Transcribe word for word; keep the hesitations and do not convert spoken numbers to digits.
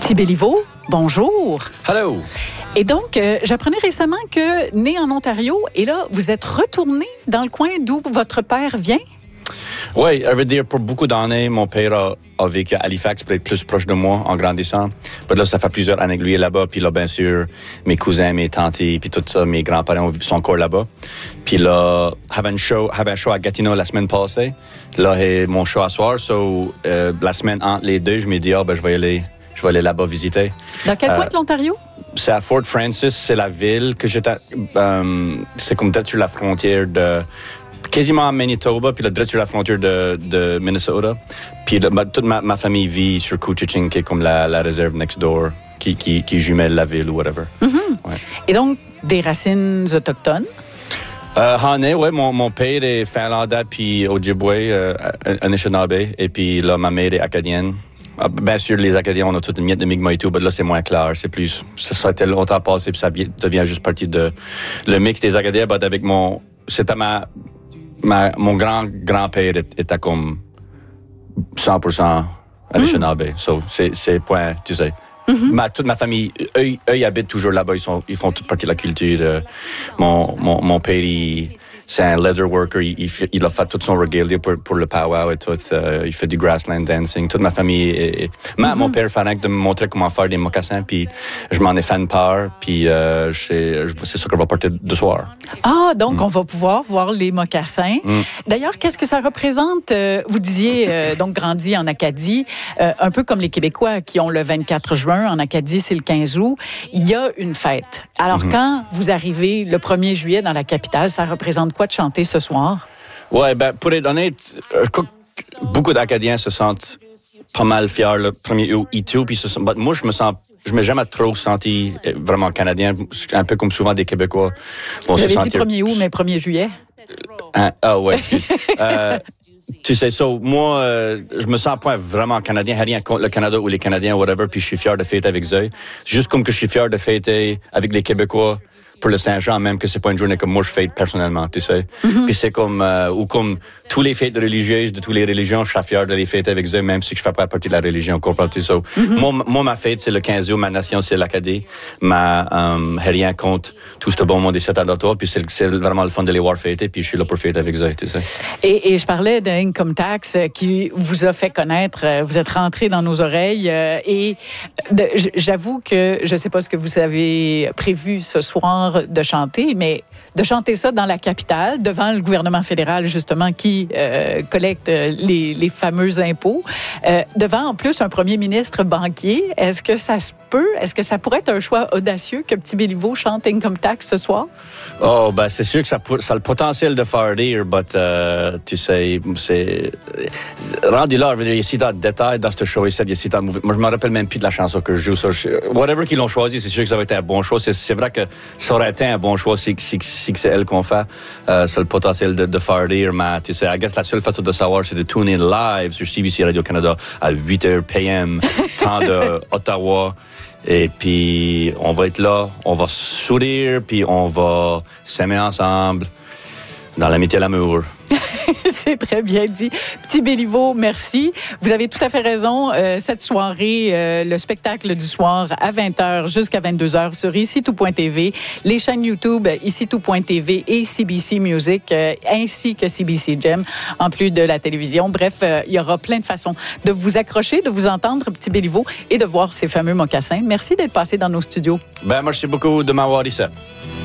Petit Béliveau, bonjour. Hello. Et donc, euh, j'apprenais récemment que, né en Ontario, et là, vous êtes retourné dans le coin d'où votre père vient? Oui, je veux dire, pour beaucoup d'années, mon père a, a vécu à Halifax, peut-être plus proche de moi, en grandissant. Mais là, ça fait plusieurs années que lui est là-bas. Puis là, bien sûr, mes cousins, mes tantes, puis tout ça, mes grands-parents sont encore là-bas. Puis là, j'avais un show, j'avais un show à Gatineau la semaine passée. Là, j'ai mon show à soir. So, euh, la semaine entre les deux, je me dis, ah, ben, je vais aller, je vais aller là-bas visiter. Dans quel euh, coin de l'Ontario? C'est à Fort Francis, c'est la ville que j'étais. Euh, c'est comme peut-être sur la frontière de. Quasiment à Manitoba, puis là, direct sur la frontière de, de Minnesota. Puis là, ma, toute ma, ma famille vit sur Couchiching, qui est comme la, la réserve next door, qui, qui, qui jumelle la ville ou whatever. Mm-hmm. Ouais. Et donc, des racines autochtones? Euh, en est, ouais. Mon, mon père est finlandais, puis Ojibwe, euh, Anishinaabe, et puis là, ma mère est acadienne. Ah, bien sûr, les Acadiens, on a toute une miette de Mi'kmaq et tout, mais là, c'est moins clair. C'est plus. Ça a été longtemps passé, puis ça devient juste partie de. Le mix des Acadiens, mais avec mon. C'était ma. Ma, mon grand-grand-père était comme cent pour cent Anishinaabe. Mm. So, c'est, c'est point, tu sais. Mm-hmm. Ma, toute ma famille, eux, eux, ils habitent toujours là-bas. Ils, sont, ils font toute partie de la culture. Euh, mon, mon, mon père, il, c'est un leather worker. Il, il, il a fait tout son regalia pour, pour le powwow et tout. Euh, il fait du grassland dancing. Toute ma famille. Est, est... Mm-hmm. Ma, mon père fait de me montrer comment faire des mocassins. Puis je m'en ai fait une part. Puis euh, c'est, c'est ça qu'on va porter de soir. Ah, donc mm. on va pouvoir voir les mocassins. Mm. D'ailleurs, qu'est-ce que ça représente? Euh, vous disiez, euh, donc, grandi en Acadie, euh, un peu comme les Québécois qui ont le vingt-quatre juin. En Acadie, c'est le quinze août. Il y a une fête. Alors, mm-hmm. quand vous arrivez le premier juillet dans la capitale, ça représente quoi de chanter ce soir? Oui, ben, pour être honnête, beaucoup d'Acadiens se sentent pas mal fiers le premier août et tout. Puis se, moi, je me sens, je m'ai jamais trop senti vraiment canadien, un peu comme souvent des Québécois. Vous avez dit sentir... premier août, mais premier juillet? Hein? Ah ouais. euh, tu sais, so, moi, euh, je me sens pas vraiment canadien, rien contre le Canada ou les Canadiens, whatever, puis je suis fier de fêter avec eux. Juste comme que je suis fier de fêter avec les Québécois pour le Saint-Jean, même que c'est pas une journée comme moi je fête personnellement, tu sais. Mm-hmm. Puis c'est comme, euh, ou comme tous les fêtes religieuses de toutes les religions, je suis fier de les fêter avec eux, même si je fais pas partie de la religion, comprends-tu? So, mm-hmm. moi, moi, ma fête, c'est le quinze août, ma nation, c'est l'Acadie. Ma, euh, rien contre tout ce bon monde ici à l'auto, puis c'est, c'est vraiment le fun de les voir fêter, puis je suis là pour fêter avec eux, tu sais. Et, et je parlais d'Income Tax qui vous a fait connaître, vous êtes rentré dans nos oreilles, et de, j'avoue que je sais pas ce que vous avez prévu ce soir de chanter, mais de chanter ça dans la capitale, devant le gouvernement fédéral, justement, qui euh, collecte les, les fameux impôts, euh, devant, en plus, un premier ministre banquier. Est-ce que ça se peut? Est-ce que ça pourrait être un choix audacieux que Petit Béliveau chante Income Tax ce soir? Oh, ben, c'est sûr que ça, ça a le potentiel de faire rire, mais uh, tu sais, c'est... Rendu là, je veux dire, il y a si tant de détails dans ce show ici, il y a si tant de mouvements. Moi, je me rappelle même plus de la chanson que je joue. Ça, je... Whatever qu'ils l'ont choisi, c'est sûr que ça va être un bon choix. C'est, c'est vrai que ça aurait été un bon choix si, si, si c'est elle qu'on fait. Euh, c'est le potentiel de, de faire rire, mais tu sais, I guess la seule façon de savoir, c'est de tune in live sur C B C Radio-Canada à huit heures p m, temps de Ottawa. Et puis, on va être là, on va sourire, puis on va s'aimer ensemble dans l'amitié et l'amour. C'est très bien dit. Petit Béliveau, merci. Vous avez tout à fait raison. Euh, cette soirée, euh, le spectacle du soir à vingt heures jusqu'à vingt-deux heures sur ici tout point t v, les chaînes YouTube ici tout point t v et C B C Music, euh, ainsi que C B C Gem, en plus de la télévision. Bref, euh, il y aura plein de façons de vous accrocher, de vous entendre, Petit Béliveau, et de voir ces fameux mocassins. Merci d'être passé dans nos studios. Ben, merci beaucoup de m'avoir dit ça.